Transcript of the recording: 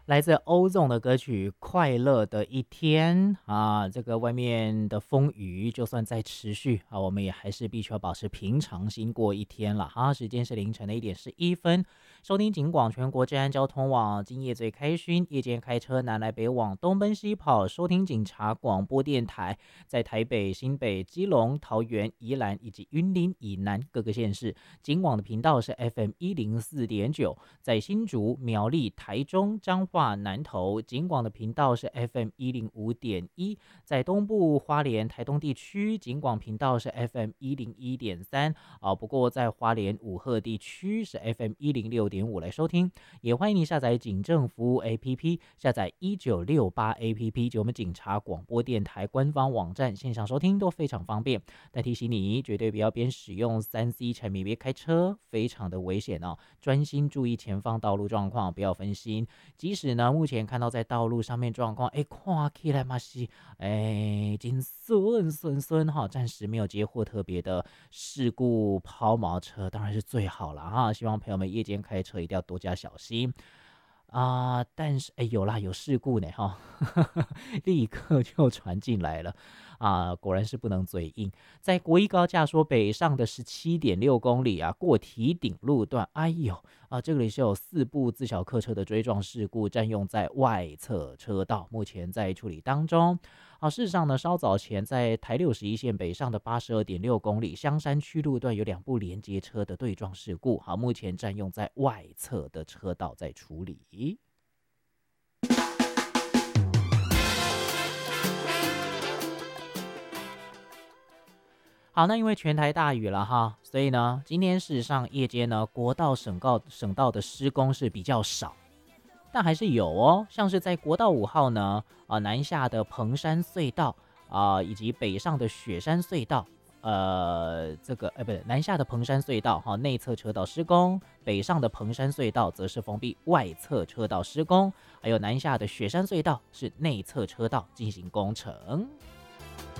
来自欧纵的歌曲《快乐的一天》啊，这个外面的风雨就算再持续啊，我们也还是必须要保持平常心过一天了哈。时间是凌晨的1:11，收听警广全国治安交通网，今夜最开勋，夜间开车南来北往，东奔西跑，收听警察广播电台，在台北、新北、基隆、桃园、宜兰以及云林以南各个县市，警广的频道是 FM104.9，在新竹、苗栗、台中、彰化、南投，警广的频道是 FM105.1，在东部花莲、台东地区，警广频道是 FM101.3啊。不过在花莲武鹤地区是 FM106.5来收听，也欢迎你下载警政服务 APP， 下载1968 APP， 就我们警察广播电台官方网站，线上收听都非常方便。但提醒你，绝对不要边使用3C 产品边开车，非常的危险哦。专心注意前方道路状况，不要分心。即使呢，目前看到在道路上面状况，看起来嘛是，真顺哈，暂时没有接获特别的事故抛锚车，当然是最好了哈。希望朋友们夜间开车一定要多加小心。但是有啦，有事故呢哈，立刻就传进来了啊，果然是不能嘴硬。在国一高架说北上的17.6公里啊，过堤顶路段，这里是有4部自小客车的追撞事故，占用在外侧车道，目前在处理当中。事实上呢，稍早前在台61线北上的82.6公里香山区路段有2部连接车的对撞事故，目前占用在外侧的车道在处理。好，那因为全台大雨了哈，所以呢，今天事实上夜间呢，国道、省道的施工是比较少，但还是有哦，像是在国道5号呢，南下的彭山隧道以及北上的雪山隧道，不对，南下的彭山隧道内侧车道施工，北上的彭山隧道则是封闭外侧车道施工，还有南下的雪山隧道是内侧车道进行工程。